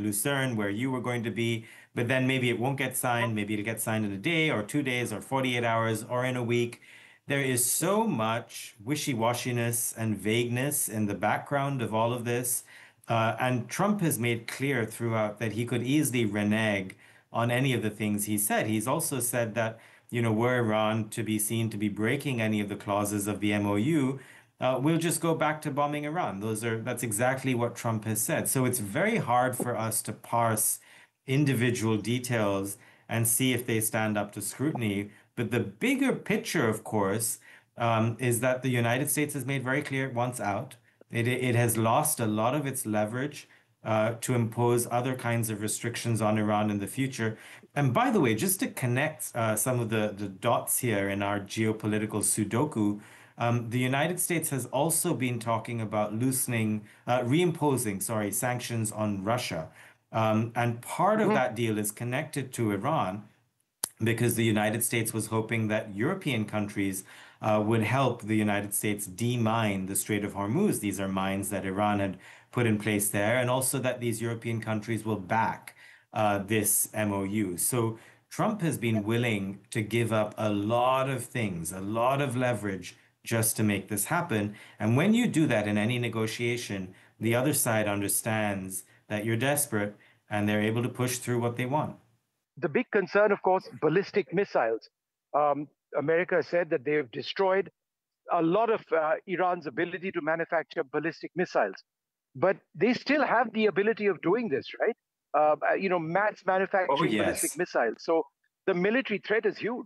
in Lucerne where you were going to be, but then maybe it won't get signed. Maybe it'll get signed in a day or 2 days or 48 hours or in a week. There is so much wishy-washiness and vagueness in the background of all of this. And Trump has made clear throughout that he could easily renege on any of the things he said. He's also said that, were Iran to be seen to be breaking any of the clauses of the MOU, we'll just go back to bombing Iran. That's exactly what Trump has said. So it's very hard for us to parse individual details and see if they stand up to scrutiny. But the bigger picture, of course, is that the United States has made very clear it wants out. It has lost a lot of its leverage to impose other kinds of restrictions on Iran in the future. And by the way, just to connect some of the dots here in our geopolitical Sudoku, the United States has also been talking about reimposing, sorry, sanctions on Russia. And part of Mhm. that deal is connected to Iran because the United States was hoping that European countries would help the United States demine the Strait of Hormuz. These are mines that Iran had put in place there, and also that these European countries will back this MOU. So Trump has been willing to give up a lot of things, a lot of leverage just to make this happen. And when you do that in any negotiation, the other side understands that you're desperate and they're able to push through what they want. The big concern, of course, ballistic missiles. America has said that they have destroyed a lot of Iran's ability to manufacture ballistic missiles, but they still have the ability of doing this, right? Mass Oh, manufacturing ballistic yes. missiles. So the military threat is huge.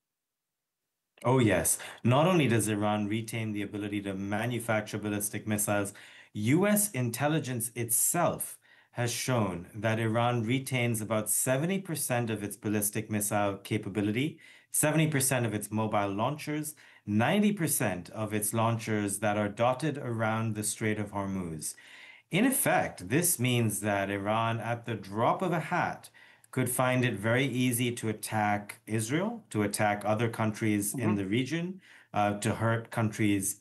Oh, yes. Not only does Iran retain the ability to manufacture ballistic missiles, US intelligence itself has shown that Iran retains about 70% of its ballistic missile capability, 70% of its mobile launchers, 90% of its launchers that are dotted around the Strait of Hormuz. In effect, this means that Iran, at the drop of a hat, could find it very easy to attack Israel, to attack other countries in Mhm. the region, to hurt countries'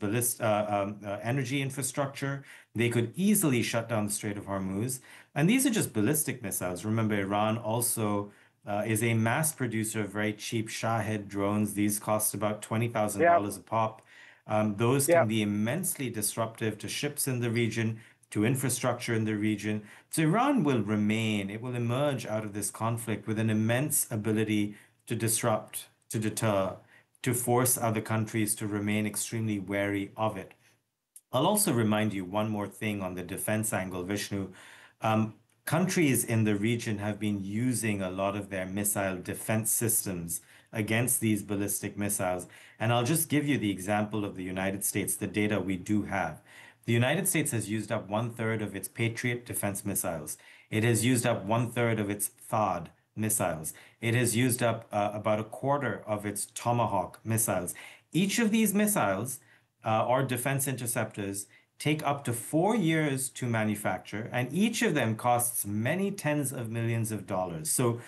energy infrastructure. They could easily shut down the Strait of Hormuz. And these are just ballistic missiles. Remember, Iran also is a mass producer of very cheap Shahed drones. These cost about Yeah, $20,000 a pop. Those yeah. can be immensely disruptive to ships in the region, to infrastructure in the region. So Iran will remain, it will emerge out of this conflict with an immense ability to disrupt, to deter, to force other countries to remain extremely wary of it. I'll also remind you one more thing on the defense angle, Vishnu. Countries in the region have been using a lot of their missile defense systems against these ballistic missiles. And I'll just give you the example of the United States, the data we do have. The United States has used up one third of its Patriot defense missiles. It has used up one third of its THAAD missiles. It has used up about a quarter of its Tomahawk missiles. Each of these missiles or defense interceptors take up to 4 years to manufacture, and each of them costs many tens of millions of dollars. So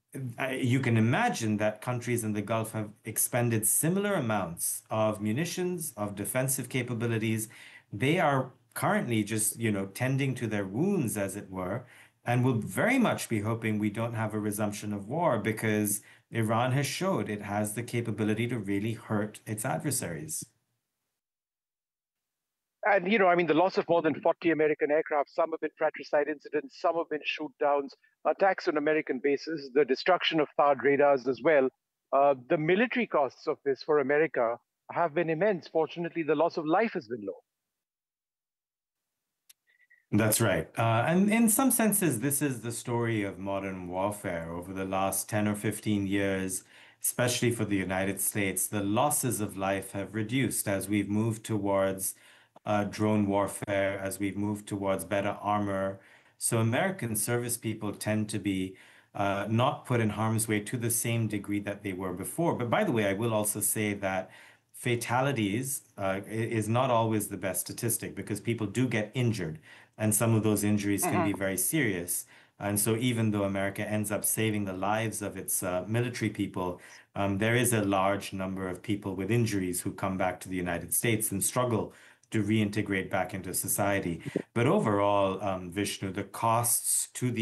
you can imagine that countries in the Gulf have expended similar amounts of munitions, of defensive capabilities. They are currently just, tending to their wounds, as it were, and will very much be hoping we don't have a resumption of war because Iran has showed it has the capability to really hurt its adversaries. And, the loss of more than 40 American aircraft, some have been fratricide incidents, some have been shoot downs, attacks on American bases, the destruction of THAAD radars as well. The military costs of this for America have been immense. Fortunately, the loss of life has been low. That's right. And in some senses, this is the story of modern warfare over the last 10 or 15 years, especially for the United States. The losses of life have reduced as we've moved towards drone warfare, as we've moved towards better armor. So American service people tend to be not put in harm's way to the same degree that they were before. But by the way, I will also say that fatalities is not always the best statistic because people do get injured, and some of those injuries can Mhm. be very serious. And so, even though America ends up saving the lives of its military people, there is a large number of people with injuries who come back to the United States and struggle to reintegrate back into society. But overall, Vishnu, the costs to the